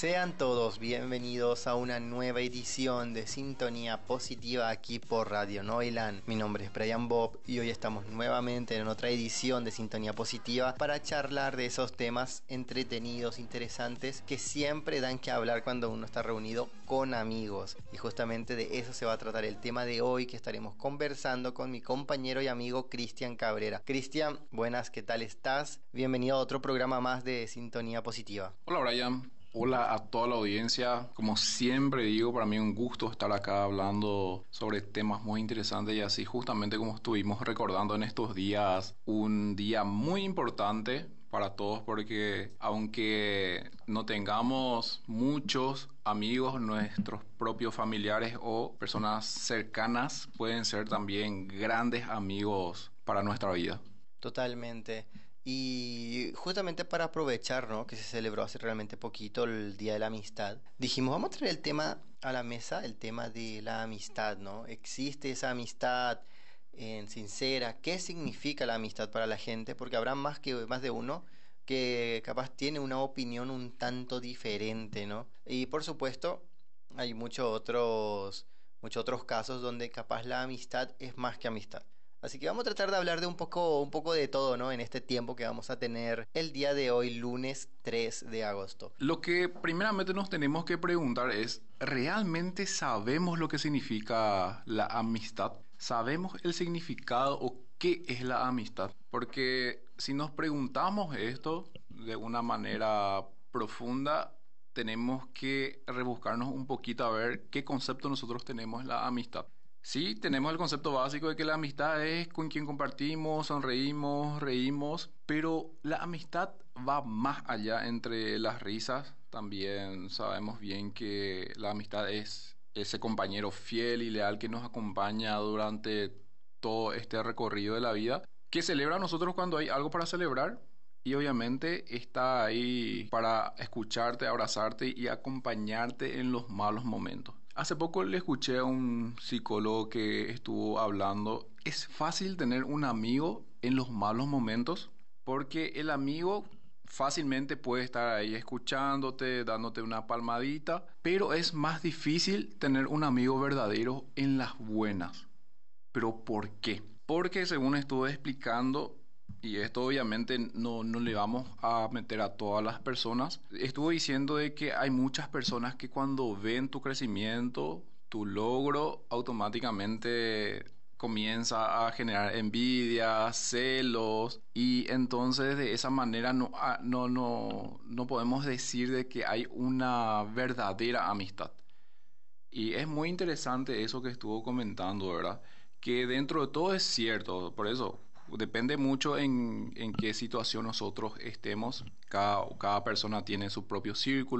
Sean todos bienvenidos a una nueva edición de Sintonía Positiva aquí por Radio Noiland. Mi nombre es Brian Bob y hoy estamos nuevamente en otra edición de Sintonía Positiva para charlar de esos temas entretenidos, interesantes, que siempre dan que hablar cuando uno está reunido con amigos. Y justamente de eso se va a tratar el tema de hoy, que estaremos conversando con mi compañero y amigo Cristian Cabrera. Cristian, buenas, ¿qué tal estás? Bienvenido a otro programa más de Sintonía Positiva. Hola Brian. Hola a toda la audiencia. Como siempre digo, para mí es un gusto estar acá hablando sobre temas muy interesantes y así justamente como estuvimos recordando en estos días, un día muy importante para todos porque aunque no tengamos muchos amigos, nuestros propios familiares o personas cercanas pueden ser también grandes amigos para nuestra vida. Totalmente. Y justamente para aprovechar, ¿no?, que se celebró hace realmente poquito el Día de la Amistad, dijimos, vamos a traer el tema a la mesa, el tema de la amistad, ¿no? ¿Existe esa amistad sincera? ¿Qué significa la amistad para la gente? Porque habrá más de uno que capaz tiene una opinión un tanto diferente, ¿no? Y por supuesto, hay muchos otros casos donde capaz la amistad es más que amistad. Así que vamos a tratar de hablar de un poco de todo, ¿no? En este tiempo que vamos a tener el día de hoy, lunes 3 de agosto. Lo que primeramente nos tenemos que preguntar es, ¿realmente sabemos lo que significa la amistad? ¿Sabemos el significado o qué es la amistad? Porque si nos preguntamos esto de una manera profunda, tenemos que rebuscarnos un poquito a ver qué concepto nosotros tenemos de la amistad. Sí, tenemos el concepto básico de que la amistad es con quien compartimos, sonreímos, reímos, pero la amistad va más allá entre las risas. También sabemos bien que la amistad es ese compañero fiel y leal que nos acompaña durante todo este recorrido de la vida, que celebra a nosotros cuando hay algo para celebrar. Y obviamente está ahí para escucharte, abrazarte y acompañarte en los malos momentos. Hace poco le escuché a un psicólogo que estuvo hablando. Es fácil tener un amigo en los malos momentos porque el amigo fácilmente puede estar ahí escuchándote, dándote una palmadita, pero es más difícil tener un amigo verdadero en las buenas. ¿Pero por qué? Porque según estuve explicando, y esto obviamente no le vamos a meter a todas las personas, estuvo diciendo de que hay muchas personas que cuando ven tu crecimiento, tu logro, automáticamente comienza a generar envidia, celos, y entonces de esa manera no podemos decir de que hay una verdadera amistad. Y es muy interesante eso que estuvo comentando, ¿verdad? Que dentro de todo es cierto, por eso depende mucho en qué situación nosotros estemos. Cada persona tiene su propio círculo.